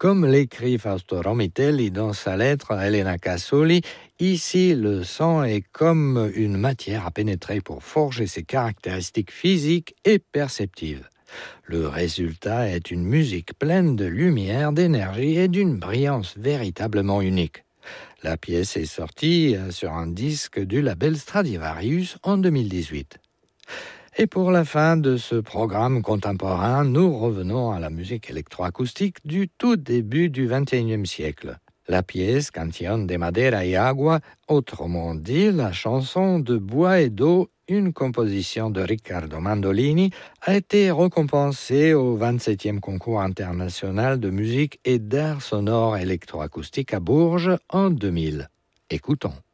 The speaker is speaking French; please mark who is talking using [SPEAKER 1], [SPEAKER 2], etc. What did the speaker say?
[SPEAKER 1] Comme l'écrit Fausto Romitelli dans sa lettre à Elena Casoli, ici le son est comme une matière à pénétrer pour forger ses caractéristiques physiques et perceptives. Le résultat est une musique pleine de lumière, d'énergie et d'une brillance véritablement unique. La pièce est sortie sur un disque du label Stradivarius en 2018. Et pour la fin de ce programme contemporain, nous revenons à la musique électroacoustique du tout début du XXIe siècle. La pièce Canción de Madera y Agua, autrement dit la chanson de bois et d'eau, une composition de Riccardo Mandolini, a été récompensée au 27e concours international de musique et d'art sonore électroacoustique à Bourges en 2000. Écoutons.